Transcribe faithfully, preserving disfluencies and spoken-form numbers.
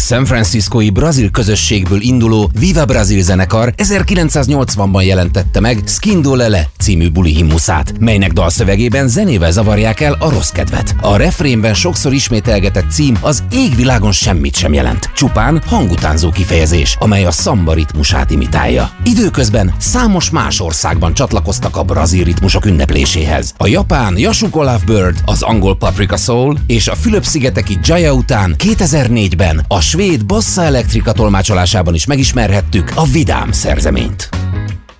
San Franciscói brazil közösségből induló Viva Brasil zenekar ezerkilencszáznyolcvanban jelentette meg Skindolele című buli himnuszát, melynek dalszövegében zenével zavarják el a rossz kedvet. A refrénben sokszor ismételgetett cím az égvilágon semmit sem jelent, csupán hangutánzó kifejezés, amely a szamba ritmusát imitálja. Időközben számos más országban csatlakoztak a brazil ritmusok ünnepléséhez. A japán Yasuko Love Bird, az angol Paprika Soul és a Fülöp-szigeteki Jaya után kétezer-négyben a svéd Bossa Electrica tolmácsolásában is megismerhettük a vidám szerzeményt.